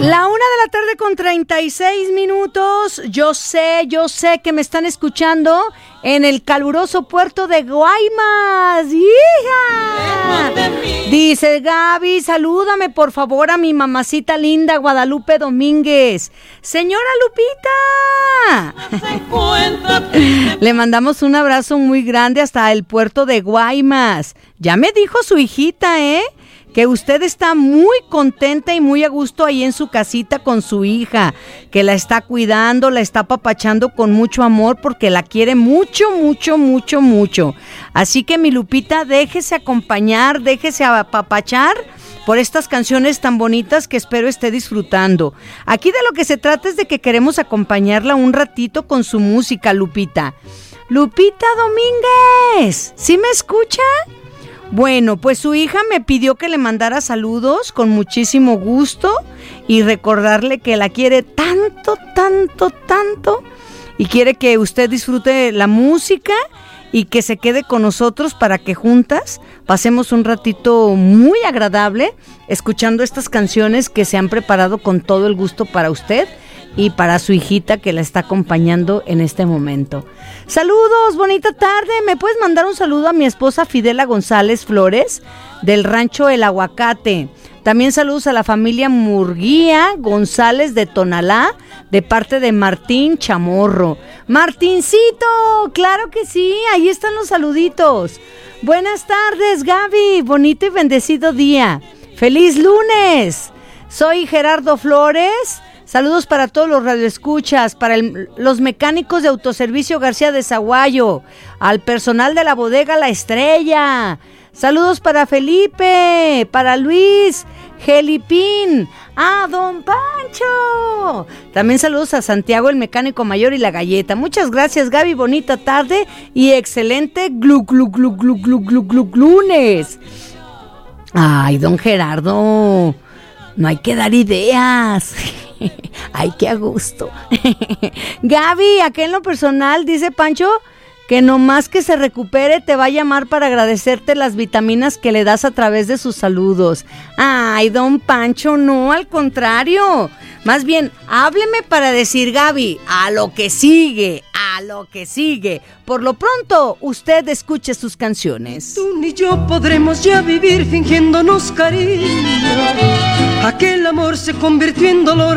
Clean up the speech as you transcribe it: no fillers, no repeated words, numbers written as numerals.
1:36 p.m. Yo sé que me están escuchando en el caluroso puerto de Guaymas. ¡Hija! Dice Gaby, salúdame por favor a mi mamacita linda Guadalupe Domínguez. Señora Lupita, le mandamos un abrazo muy grande hasta el puerto de Guaymas. Ya me dijo su hijita, que usted está muy contenta y muy a gusto ahí en su casita con su hija, que la está cuidando, la está apapachando con mucho amor porque la quiere mucho, mucho, mucho, mucho. Así que mi Lupita, déjese acompañar, déjese apapachar por estas canciones tan bonitas que espero esté disfrutando. Aquí de lo que se trata es de que queremos acompañarla un ratito con su música, Lupita. Lupita Domínguez, ¿sí me escucha? Bueno, pues su hija me pidió que le mandara saludos con muchísimo gusto y recordarle que la quiere tanto, tanto, tanto y quiere que usted disfrute la música y que se quede con nosotros para que juntas pasemos un ratito muy agradable escuchando estas canciones que se han preparado con todo el gusto para usted y para su hijita que la está acompañando en este momento. Saludos, bonita tarde. ¿Me puedes mandar un saludo a mi esposa Fidela González Flores del rancho El Aguacate? También saludos a la familia Murguía González de Tonalá de parte de Martín Chamorro. Martincito, claro que sí, ahí están los saluditos. Buenas tardes, Gaby, bonito y bendecido día. ¡Feliz lunes! Soy Gerardo Flores. Saludos para todos los radioescuchas, para los mecánicos de Autoservicio García de Zaguayo, al personal de la bodega La Estrella. Saludos para Felipe, para Luis, Gelipín, a Don Pancho. También saludos a Santiago, el mecánico mayor y la galleta. Muchas gracias, Gaby, bonita tarde y excelente lunes. Ay, don Gerardo, no hay que dar ideas. Ay, qué a gusto. Gaby, acá en lo personal, dice Pancho, que nomás que se recupere te va a llamar para agradecerte las vitaminas que le das a través de sus saludos. Ay, don Pancho, no, al contrario. Más bien, hábleme para decir, Gaby, a lo que sigue. Por lo pronto, usted escuche sus canciones. Tú ni yo podremos ya vivir fingiéndonos cariño. Aquel amor se convirtió en dolor.